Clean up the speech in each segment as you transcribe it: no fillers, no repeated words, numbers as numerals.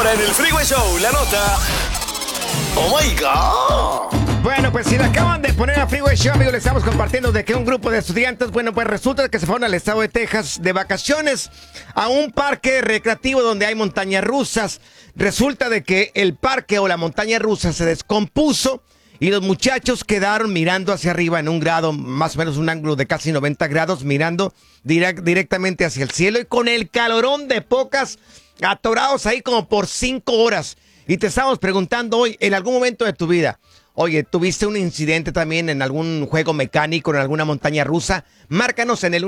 Ahora en el Freeway Show, la nota. Oh my God. Bueno, pues si le acaban de poner a Freeway Show, amigos, le estamos compartiendo de que un grupo de estudiantes, bueno, pues resulta que se fueron al estado de Texas de vacaciones a un parque recreativo donde hay montañas rusas. Resulta de que el parque o la montaña rusa se descompuso y los muchachos quedaron mirando hacia arriba en un grado, más o menos un ángulo de casi 90 grados, mirando directamente hacia el cielo y con el calorón de pocas, atorados ahí como por 5 horas. Y te estamos preguntando hoy, en algún momento de tu vida, oye, ¿tuviste un incidente también en algún juego mecánico, en alguna montaña rusa? Márcanos en el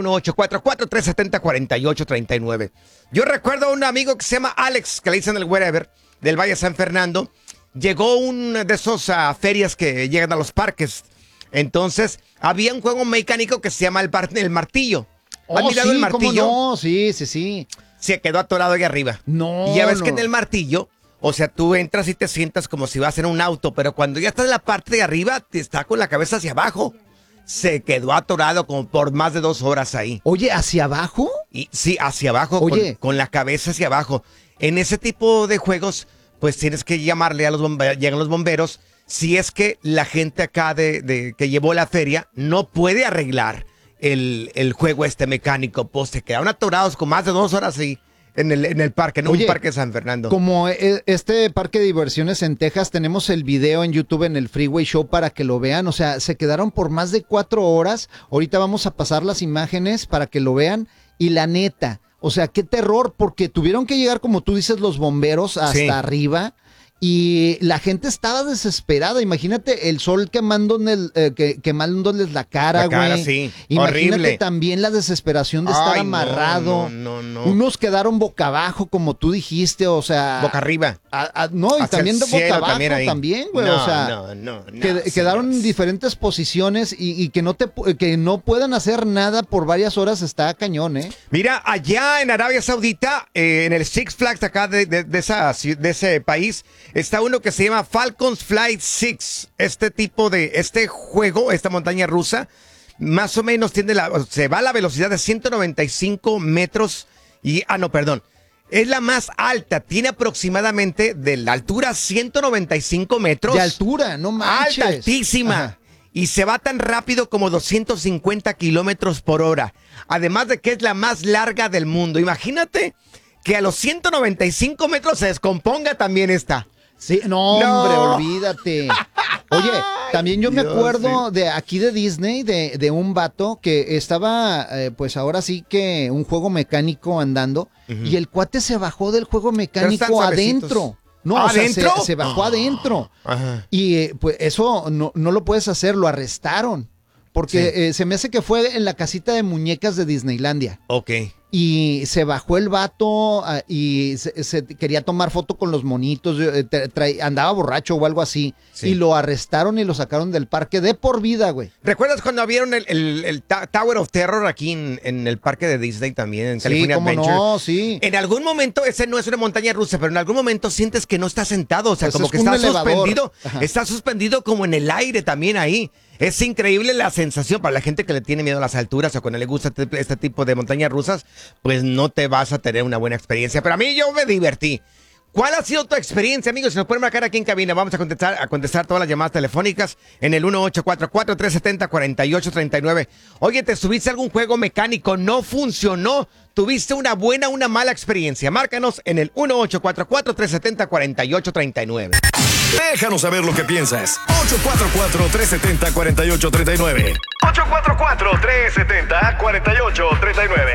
1844-370-4839. Yo recuerdo a un amigo que se llama Alex, que le dicen el Wherever, del Valle San Fernando. Llegó una de esas ferias que llegan a los parques. Entonces, había un juego mecánico que se llama el martillo. ¿Has mirado el martillo? ¿Cómo no? Sí. Se quedó atorado ahí arriba. No. Y ya ves que en el martillo, o sea, tú entras y te sientas como si vas en un auto, pero cuando ya estás en la parte de arriba, te está con la cabeza hacia abajo. Se quedó atorado como por más de 2 horas ahí. Oye, ¿hacia abajo? Y sí, hacia abajo, Oye. con la cabeza hacia abajo. En ese tipo de juegos, pues tienes que llamarle a los bomberos, llegan los bomberos, si es que la gente acá que llevó la feria no puede arreglar el juego mecánico, pues se quedaron atorados con más de 2 horas ahí en el parque, en un parque de San Fernando. Como este parque de diversiones en Texas, tenemos el video en YouTube en el Freeway Show para que lo vean. O sea, se quedaron por más de 4 horas. Ahorita vamos a pasar las imágenes para que lo vean. Y la neta, o sea, qué terror, porque tuvieron que llegar, como tú dices, los bomberos hasta arriba. Y la gente estaba desesperada. Imagínate el sol quemándoles la cara, güey. Sí. Imagínate Horrible. también la desesperación de estar amarrado. No. Unos quedaron boca abajo, como tú dijiste, o sea. Boca arriba. No, y Hacia también el de boca cielo abajo también, güey. No, o sea, quedaron en señores. diferentes posiciones y que no puedan hacer nada por varias horas está cañón, ¿eh? Mira, allá en Arabia Saudita, en el Six Flags acá de ese país, está uno que se llama Falcons Flight 6. Este juego, esta montaña rusa, más o menos se va a la velocidad de 195 metros es la más alta, tiene aproximadamente de la altura 195 metros. De altura, no manches. Altísima. Ajá. Y se va tan rápido como 250 kilómetros por hora. Además de que es la más larga del mundo. Imagínate que a los 195 metros se descomponga también esta. Sí, no, hombre, olvídate. Oye, también yo me acuerdo de aquí de Disney, de un vato que estaba, pues ahora sí que un juego mecánico andando, y el cuate se bajó del juego mecánico adentro. No, ¿adentro? O sea, se bajó adentro. Ajá. Y pues eso no lo puedes hacer, lo arrestaron. Porque se me hace que fue en la casita de muñecas de Disneylandia. Ok. Y se bajó el vato y se quería tomar foto con los monitos, andaba borracho o algo así. Sí. Y lo arrestaron y lo sacaron del parque de por vida, güey. ¿Recuerdas cuando vieron el Tower of Terror aquí en el parque de Disney también, en California Sí, cómo Adventure? no, sí. En algún momento, ese no es una montaña rusa, pero en algún momento sientes que no está sentado, o sea, Pues como es que un está elevador. suspendido. Ajá. Está suspendido como en el aire también ahí. Es increíble la sensación para la gente que le tiene miedo a las alturas o que no le gusta este tipo de montañas rusas, pues no te vas a tener una buena experiencia. Pero a mí yo me divertí. ¿Cuál ha sido tu experiencia, amigos? Si nos pueden marcar aquí en cabina, vamos a contestar todas las llamadas telefónicas en el 1844-370-4839. Oye, ¿te subiste a algún juego mecánico? ¿No funcionó? ¿Tuviste una buena o una mala experiencia? Márcanos en el 1844-370-4839. Déjanos saber lo que piensas. 844-370-4839. 844-370-4839.